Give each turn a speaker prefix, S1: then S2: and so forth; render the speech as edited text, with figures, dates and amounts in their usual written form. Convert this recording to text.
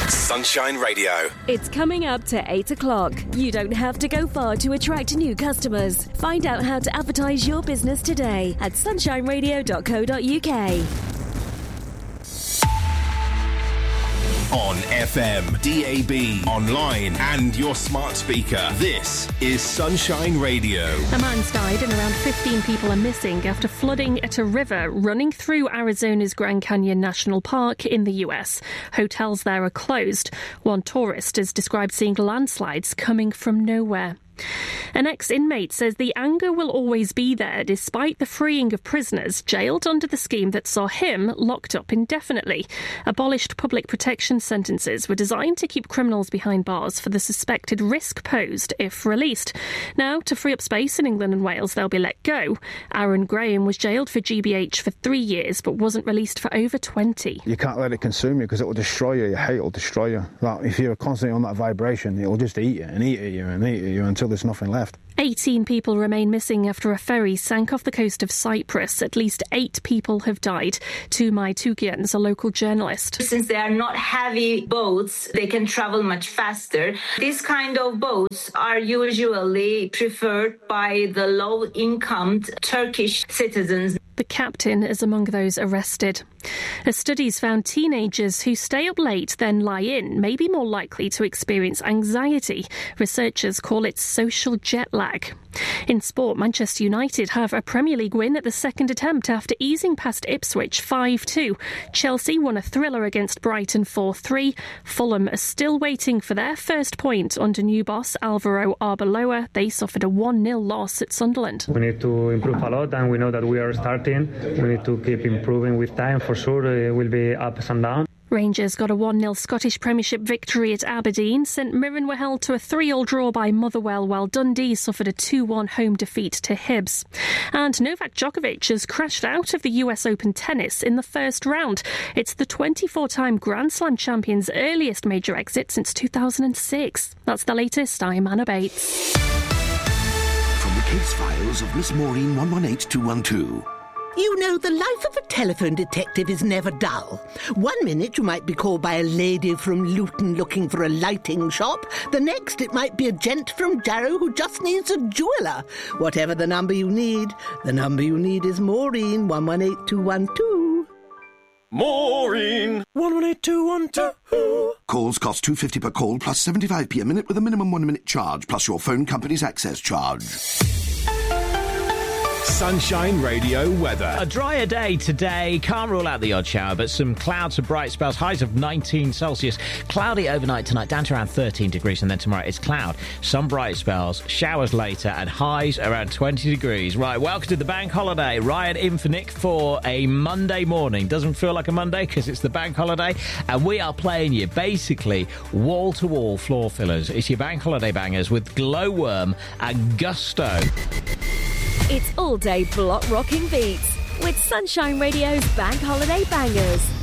S1: Sunshine Radio.
S2: It's coming up to 8 o'clock. You don't have to go far to attract new customers. Find out how to advertise your business today at sunshineradio.co.uk.
S1: On FM, DAB, online and your smart speaker. This is Sunshine Radio.
S3: A man's died and around 15 people are missing after flooding at a river running through Arizona's Grand Canyon National Park in the US. Hotels there are closed. One tourist has described seeing landslides coming from nowhere. An ex-inmate says the anger will always be there despite the freeing of prisoners jailed under the scheme that saw him locked up indefinitely. Abolished public protection sentences were designed to keep criminals behind bars for the suspected risk posed if released. Now, to free up space in England and Wales, they'll be let go. Aaron Graham was jailed for GBH for 3 years but wasn't released for over 20.
S4: You can't let it consume you because it will destroy you. Your hate will destroy you. Like, if you're constantly on that vibration, it will just eat you and eat at you and eat at you until there's nothing left.
S3: 18 people remain missing after a ferry sank off the coast of Cyprus. At least 8 people have died. Tumai Tukian's a local journalist.
S5: Since they are not heavy boats, they can travel much faster. These kind of boats are usually preferred by the low-income Turkish citizens.
S3: The captain is among those arrested. A study's found teenagers who stay up late then lie in may be more likely to experience anxiety. Researchers call it social jet lag. In sport, Manchester United have a Premier League win at the second attempt after easing past Ipswich 5-2. Chelsea won a thriller against Brighton 4-3. Fulham are still waiting for their first point under new boss Alvaro Arbeloa. They suffered a 1-0 loss at Sunderland.
S6: We need to improve a lot, and we know that we are starting. We need to keep improving with time. For sure, it will be ups and downs.
S3: Rangers got a 1-0 Scottish Premiership victory at Aberdeen. St Mirren were held to a 3-3 draw by Motherwell, while Dundee suffered a 2-1 home defeat to Hibs. And Novak Djokovic has crashed out of the US Open tennis in the first round. It's the 24-time Grand Slam champion's earliest major exit since 2006. That's the latest. I'm Anna Bates.
S7: From the case files of Miss Maureen 118212.
S8: You know, the life of a telephone detective is never dull. 1 minute you might be called by a lady from Luton looking for a lighting shop. The next it might be a gent from Jarrow who just needs a jeweller. Whatever the number you need is Maureen 118212.
S1: Maureen
S7: 118212. Calls cost $2.50 per call plus 75p a minute with a minimum 1 minute charge plus your phone company's access charge.
S1: Sunshine Radio weather.
S9: A drier day today. Can't rule out the odd shower, but some clouds and bright spells. Highs of 19 Celsius. Cloudy overnight tonight, down to around 13 degrees. And then tomorrow it's cloud. Some bright spells, showers later, and highs around 20 degrees. Right, welcome to the bank holiday. Ryan in for Nick for a Monday morning. Doesn't feel like a Monday because it's the bank holiday. And we are playing you basically wall-to-wall floor fillers. It's your bank holiday bangers with Glowworm and Gusto.
S2: It's all-day block rocking beats with Sunshine Radio's Bank Holiday Bangers.